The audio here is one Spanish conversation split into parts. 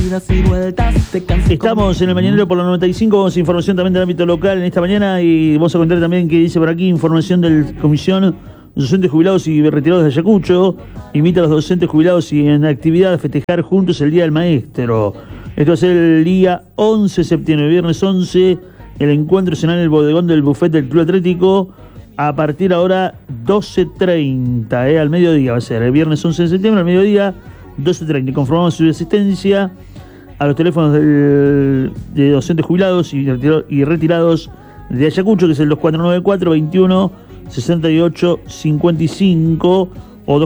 idas y vueltas, te cansé. Estamos en el Mañanero por la 95, vamos a información también del ámbito local en esta mañana y vamos a contar también que dice por aquí información del Comisión Docentes Jubilados y Retirados de Ayacucho. Invita a los docentes jubilados y en actividad a festejar juntos el Día del Maestro. Esto va a ser el día 11 de septiembre, viernes 11, el encuentro será en el bodegón del buffet del Club Atlético a partir ahora 12:30, al mediodía va a ser, el viernes 11 de septiembre al mediodía, 12:30. Conformamos su asistencia a los teléfonos de docentes jubilados y retirados de Ayacucho, que es el 2494-21-68-55 o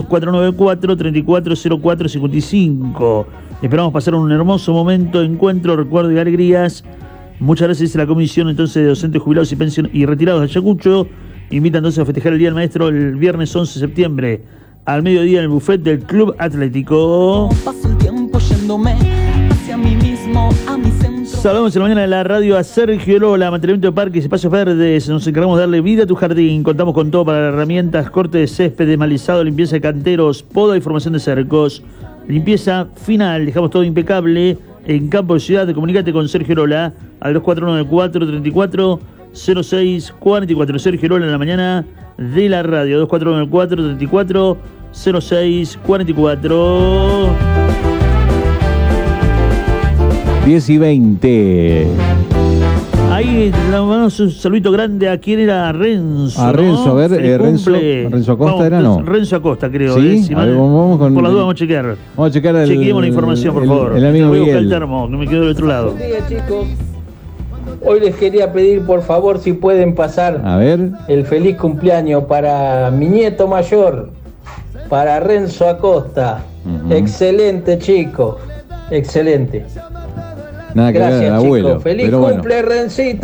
2494-3404-55. Esperamos pasar un hermoso momento, encuentro, recuerdo y alegrías. Muchas gracias a la comisión entonces de docentes jubilados y retirados de Ayacucho. Invita entonces a festejar el Día del Maestro el viernes 11 de septiembre al mediodía en el buffet del Club Atlético. Paso el tiempo yéndome hacia mí mismo, a mi centro. Saludamos en la mañana de la radio a Sergio Lola, mantenimiento de parques y espacios verdes. Nos encargamos de darle vida a tu jardín. Contamos con todo para herramientas, corte de césped, desmalizado, limpieza de canteros, poda y formación de cercos. Limpieza final, dejamos todo impecable en Campo de Ciudad. Comunícate con Sergio Lola al 2494-340644. Sergio Lola en la mañana de la radio, 2494-340644. 10:20. Ahí le mandamos un saludito grande a quien era Renzo. A Renzo, ¿no? a ver, Renzo Acosta vamos, era, ¿no? Renzo Acosta, creo. Sí, Si a ver, mal, vamos con, por la duda vamos a chequear. Vamos a checar Chequeemos la información, por favor. El amigo Voy a buscar Miguel. el termo, que me quedó del otro lado. Buen día, chicos. Hoy les quería pedir, por favor, si pueden pasar A ver. el feliz cumpleaños para mi nieto mayor, para Renzo Acosta. Excelente, chico. Excelente. Nada que ver al Gracias, abuelo. chicos. Feliz pero bueno. cumple, Rencito.